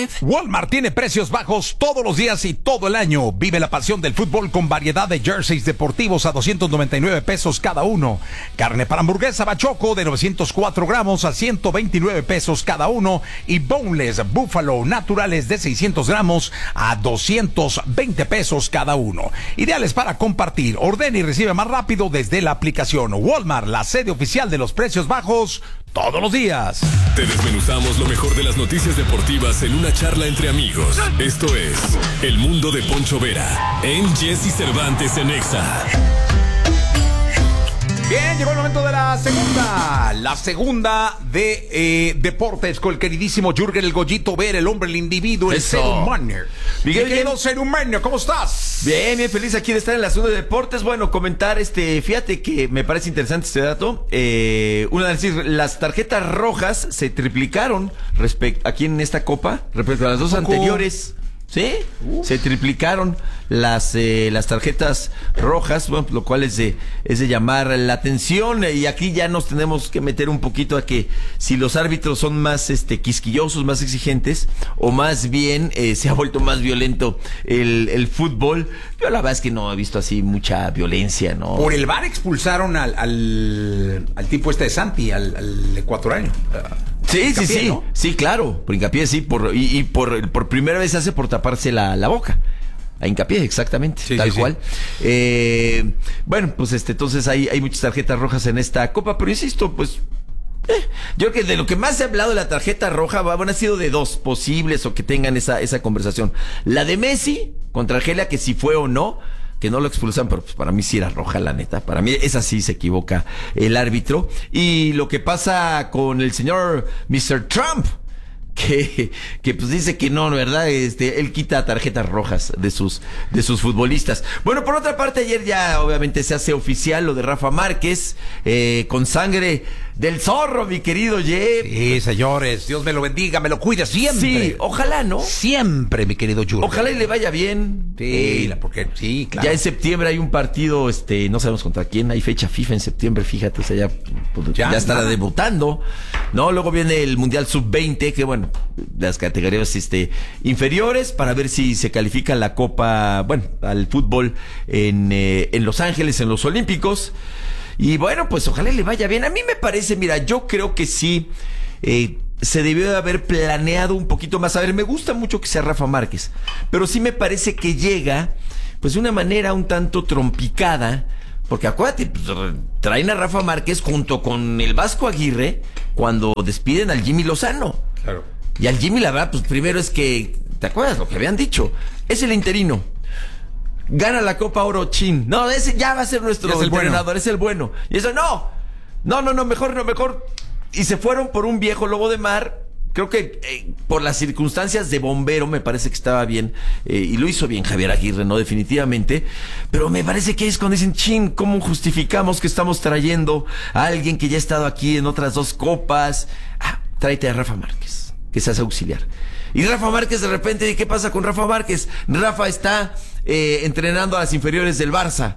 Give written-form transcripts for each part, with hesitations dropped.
Internet. Walmart tiene precios bajos todos los días y todo el año. Vive la pasión del fútbol con variedad de jerseys deportivos a 299 pesos cada uno. Carne para hamburguesa Bachoco de 904 gramos a 129 pesos cada uno. Y boneless búfalo naturales de 600 gramos a 220 pesos cada uno. Ideales para compartir. Ordena y recibe más rápido desde la aplicación. Walmart, la sede oficial de los precios bajos todos los días. Te desmenuzamos lo mejor de las noticias deportivas en una charla entre amigos. Esto es El Mundo de Poncho Vera en Jesse Cervantes en Exa. Bien, llegó el momento de la segunda de deportes con el queridísimo Jürgen el Goyito Vera, el hombre, el individuo, el ser humano. Miguel, ser humano, ¿cómo estás? Bien, bien feliz aquí de estar en la segunda de deportes. Bueno, comentar, fíjate que me parece interesante este dato. Las tarjetas rojas se triplicaron aquí en esta copa respecto a las dos anteriores. ¿Sí? Se triplicaron las tarjetas rojas, bueno, lo cual es de llamar la atención. Y aquí ya nos tenemos que meter un poquito a que si los árbitros son más quisquillosos, más exigentes, o más bien se ha vuelto más violento el fútbol. Yo la verdad es que no he visto así mucha violencia, ¿no? Por el VAR expulsaron al tipo de Santi, al ecuatoriano. Sí, Hincapié, sí. ¿no? Sí, claro. Por Hincapié, sí. Por primera vez se hace por taparse la boca. A Hincapié, exactamente. Sí, tal sí, cual. Sí. Bueno, pues entonces hay muchas tarjetas rojas en esta copa, pero insisto, pues. Yo creo que de lo que más se ha hablado de la tarjeta roja, ha sido de dos posibles o que tengan esa conversación. La de Messi contra Argelia, que si fue o no. Que no lo expulsan, pero pues para mí sí era roja, la neta. Para mí esa sí se equivoca el árbitro. Y lo que pasa con el señor Mr. Trump, que pues dice que no, ¿verdad? Él quita tarjetas rojas de sus futbolistas. Bueno, por otra parte, ayer ya obviamente se hace oficial lo de Rafa Márquez, con sangre del zorro, mi querido Jeb. Sí, señores, Dios me lo bendiga, me lo cuide siempre. Sí, ojalá, ¿no? Siempre, mi querido Jürgen. Ojalá y le vaya bien. Sí, porque sí, claro. Ya en septiembre hay un partido, no sabemos contra quién, hay fecha FIFA en septiembre, fíjate, o sea, ya estará debutando, ¿no? Luego viene el Mundial Sub-20, que bueno, las categorías inferiores, para ver si se califica la Copa, bueno, al fútbol en Los Ángeles, en los Olímpicos. Y bueno, pues ojalá le vaya bien. A mí me parece, mira, yo creo que sí se debió de haber planeado un poquito más. A ver, me gusta mucho que sea Rafa Márquez, pero sí me parece que llega pues de una manera un tanto trompicada, porque acuérdate, pues, traen a Rafa Márquez junto con el Vasco Aguirre cuando despiden al Jimmy Lozano. Claro. Y al Jimmy, la verdad, pues primero es que, ¿te acuerdas lo que habían dicho? Es el interino. Gana la Copa Oro Chin. No, ese ya va a ser nuestro entrenador, es el bueno. Y eso, no, mejor. Y se fueron por un viejo lobo de mar. Creo que por las circunstancias de bombero me parece que estaba bien. Y lo hizo bien Javier Aguirre, ¿no? Definitivamente. Pero me parece que es cuando dicen, chin, ¿cómo justificamos que estamos trayendo a alguien que ya ha estado aquí en otras dos copas? Tráete a Rafa Márquez, que se hace auxiliar. Y Rafa Márquez de repente, ¿qué pasa con Rafa Márquez? Rafa está entrenando a las inferiores del Barça.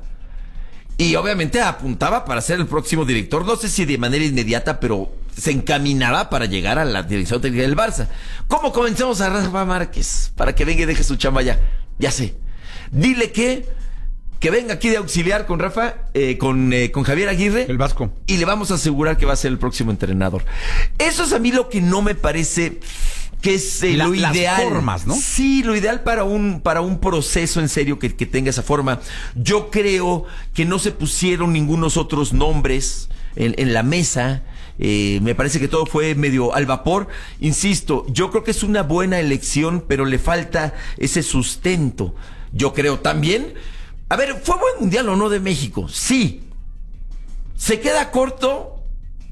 Y obviamente apuntaba para ser el próximo director. No sé si de manera inmediata, pero se encaminaba para llegar a la dirección técnica del Barça. ¿Cómo convencemos a Rafa Márquez para que venga y deje su chamba ya? Ya sé. Dile que venga aquí de auxiliar con Rafa, con Javier Aguirre. El Vasco. Y le vamos a asegurar que va a ser el próximo entrenador. Eso es a mí lo que no me parece que es lo ideal. Las formas, ¿no? Sí, lo ideal para un proceso en serio que tenga esa forma. Yo creo que no se pusieron ningunos otros nombres en la mesa. Me parece que todo fue medio al vapor. Insisto, yo creo que es una buena elección, pero le falta ese sustento. Yo creo también. A ver, ¿fue buen mundial o no de México? Sí. ¿Se queda corto?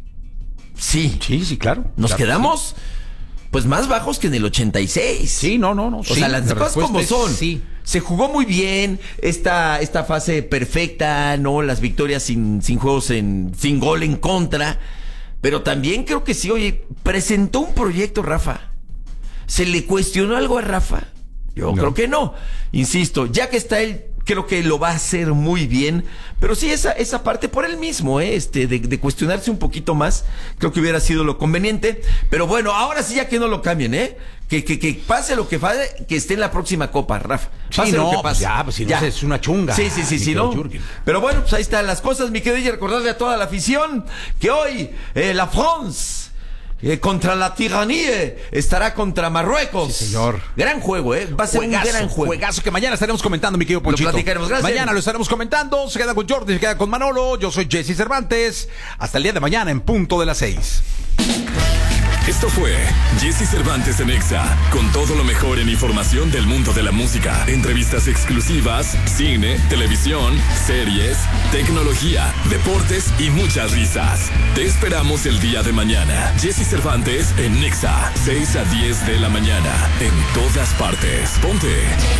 Sí. Sí, claro. ¿Nos claro, quedamos? Sí. Pues más bajos que en el 86. Sí, no. O sea, las cosas como son. Sí. Se jugó muy bien esta fase perfecta, ¿no? Las victorias sin juegos sin gol en contra. Pero también creo que sí, oye, presentó un proyecto Rafa. ¿Se le cuestionó algo a Rafa? Yo creo que no. Insisto, ya que está él, creo que lo va a hacer muy bien, pero sí esa parte por él mismo, de cuestionarse un poquito más, creo que hubiera sido lo conveniente, pero bueno, ahora sí ya que no lo cambien, que pase lo que pase, que esté en la próxima Copa, Rafa. Pase lo que pase. Pues si no es una chunga. Sí, ¿no? Jürgen. Pero bueno, pues ahí están las cosas, mi querido, y recordarle a toda la afición que hoy la France contra la tiranía estará contra Marruecos. Sí, señor. Gran juego, va a ser un gran juego. Juegazo que mañana estaremos comentando, mi querido Ponchito. Lo platicaremos, gracias. Mañana lo estaremos comentando. Se queda con Jordi, se queda con Manolo. Yo soy Jesse Cervantes. Hasta el día de mañana en punto de las 6. Esto fue Jesse Cervantes en Exa, con todo lo mejor en información del mundo de la música, entrevistas exclusivas, cine, televisión, series, tecnología, deportes y muchas risas. Te esperamos el día de mañana. Jesse Cervantes en Exa, 6 a 10 de la mañana, en todas partes. Ponte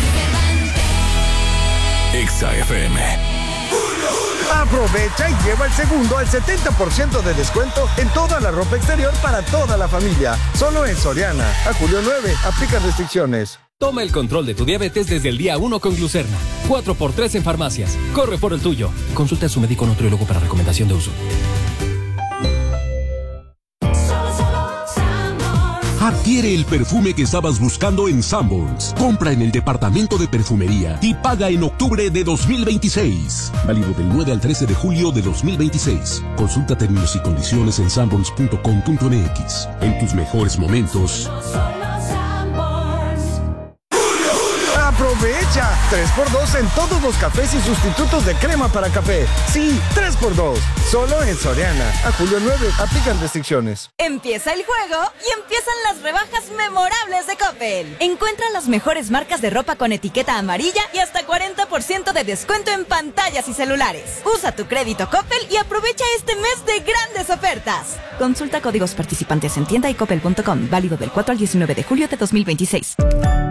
Exa FM. Aprovecha y lleva el segundo al 70% de descuento en toda la ropa exterior para toda la familia. Solo en Soriana. A julio 9, aplica restricciones. Toma el control de tu diabetes desde el día 1 con Glucerna. 4x3 en farmacias. Corre por el tuyo. Consulta a su médico nutriólogo para recomendación de uso. Adquiere el perfume que estabas buscando en Sanborns. Compra en el departamento de perfumería y paga en octubre de 2026. Válido del 9 al 13 de julio de 2026. Consulta términos y condiciones en sanborns.com.mx. En tus mejores momentos. ¡Aprovecha! 3x2 en todos los cafés y sustitutos de crema para café. Sí, 3x2. Solo en Soriana. A julio 9, aplican restricciones. Empieza el juego y empiezan las rebajas memorables de Coppel. Encuentra las mejores marcas de ropa con etiqueta amarilla y hasta 40% de descuento en pantallas y celulares. Usa tu crédito Coppel y aprovecha este mes de grandes ofertas. Consulta códigos participantes en tienda y coppel.com. Válido del 4 al 19 de julio de 2026.